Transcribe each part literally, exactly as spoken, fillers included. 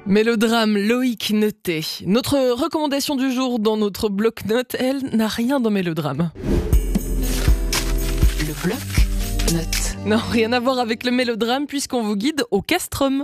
Mélodrame, Loïc Notet. Notre recommandation du jour dans notre bloc-notes, elle, n'a rien dans Mélodrame. Le bloc-notes. Non, rien à voir avec le mélodrame puisqu'on vous guide au Castrum.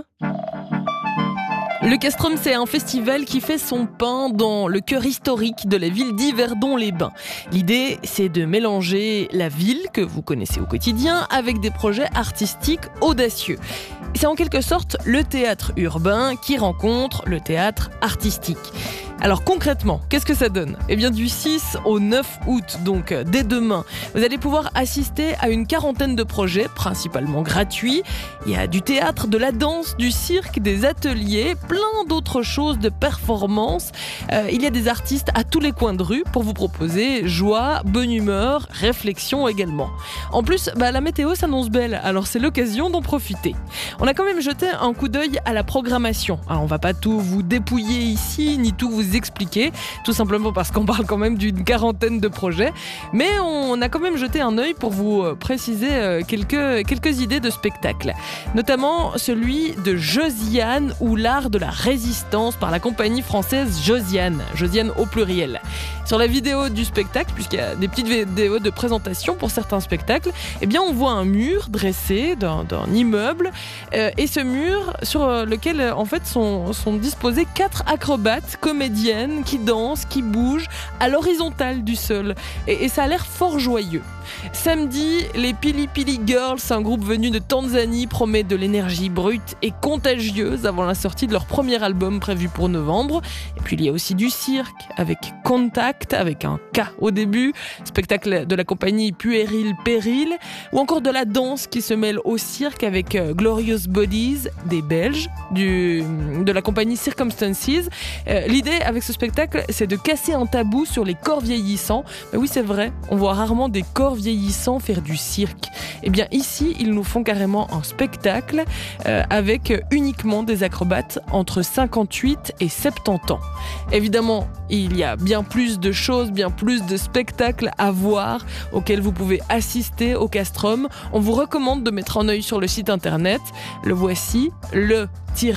Le Castrum, c'est un festival qui fait son pain dans le cœur historique de la ville d'Yverdon-les-Bains. L'idée, c'est de mélanger la ville, que vous connaissez au quotidien, avec des projets artistiques audacieux. C'est en quelque sorte le théâtre urbain qui rencontre le théâtre artistique. Alors concrètement, qu'est-ce que ça donne ? Eh bien du six au neuf août, donc dès demain, vous allez pouvoir assister à une quarantaine de projets, principalement gratuits. Il y a du théâtre, de la danse, du cirque, des ateliers, plein d'autres choses, de performances. Euh, il y a des artistes à tous les coins de rue pour vous proposer joie, bonne humeur, réflexion également. En plus, bah, la météo s'annonce belle, alors c'est l'occasion d'en profiter. On a quand même jeté un coup d'œil à la programmation. Alors on va pas tout vous dépouiller ici, ni tout vous expliquer, tout simplement parce qu'on parle quand même d'une quarantaine de projets, mais on a quand même jeté un œil pour vous préciser quelques, quelques idées de spectacles, notamment celui de Josiane ou l'art de la résistance par la compagnie française Josiane, Josiane au pluriel. Sur la vidéo du spectacle, puisqu'il y a des petites vidéos de présentation pour certains spectacles, eh bien on voit un mur dressé d'un, d'un immeuble euh, et ce mur sur lequel en fait sont, sont disposés quatre acrobates comédiennes qui dansent, qui bougent à l'horizontale du sol. Et, et ça a l'air fort joyeux. Samedi, les Pili Pili Girls, un groupe venu de Tanzanie, promet de l'énergie brute et contagieuse avant la sortie de leur premier album prévu pour novembre. Et puis il y a aussi du cirque avec Contact, avec un K au début, spectacle de la compagnie Puéril Péril, ou encore de la danse qui se mêle au cirque avec Glorious Bodies, des Belges, du, de la compagnie Circumstances. Euh, l'idée avec ce spectacle, c'est de casser un tabou sur les corps vieillissants. Ben oui, c'est vrai, on voit rarement des corps vieillissants faire du cirque. Eh bien ici, ils nous font carrément un spectacle euh, avec uniquement des acrobates entre cinquante-huit et soixante-dix ans. Évidemment, il y a bien plus de choses, bien plus de spectacles à voir auxquels vous pouvez assister au Castrum. On vous recommande de mettre un œil sur le site internet. Le voici, le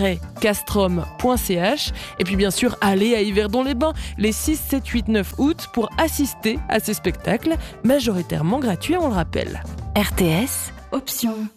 castrum point c h, et puis bien sûr allez à Yverdon-les-Bains les six, sept, huit, neuf août pour assister à ces spectacles majoritairement gratuits, on le rappelle. R T S, option.